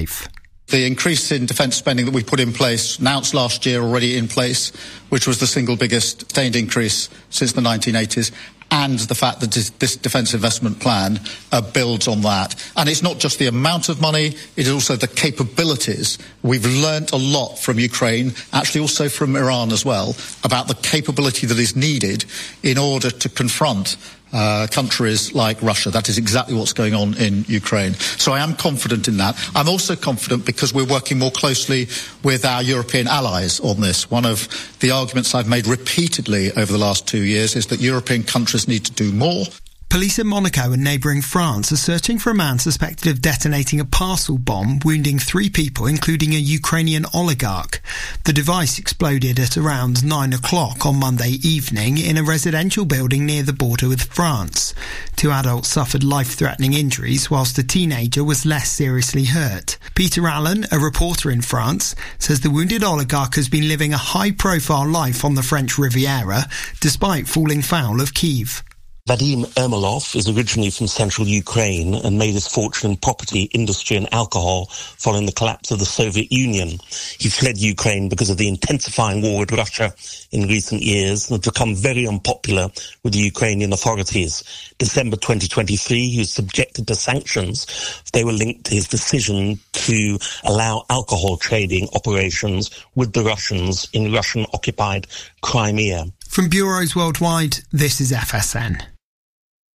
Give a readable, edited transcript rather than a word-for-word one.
The increase in defence spending that we put in place, announced last year, already in place, which was the single biggest sustained increase since the 1980s, and the fact that this defence investment plan builds on that. And it's not just the amount of money, it is also the capabilities. We've learnt a lot from Ukraine, actually also from Iran as well, about the capability that is needed in order to confront countries like Russia. That is exactly what's going on in Ukraine. So I am confident in that. I'm also confident because we're working more closely with our European allies on this. One of the arguments I've made repeatedly over the last 2 years is that European countries need to do more. Police in Monaco and neighbouring France are searching for a man suspected of detonating a parcel bomb, wounding 3 people, including a Ukrainian oligarch. The device exploded at around 9 o'clock on Monday evening in a residential building near the border with France. 2 adults suffered life-threatening injuries, whilst a teenager was less seriously hurt. Peter Allen, a reporter in France, says the wounded oligarch has been living a high-profile life on the French Riviera, despite falling foul of Kyiv. Vadim Ermolov is originally from central Ukraine and made his fortune in property, industry and alcohol following the collapse of the Soviet Union. He fled Ukraine because of the intensifying war with Russia in recent years and has become very unpopular with the Ukrainian authorities. December 2023, he was subjected to sanctions. They were linked to his decision to allow alcohol trading operations with the Russians in Russian-occupied Crimea. From bureaus worldwide, this is FSN.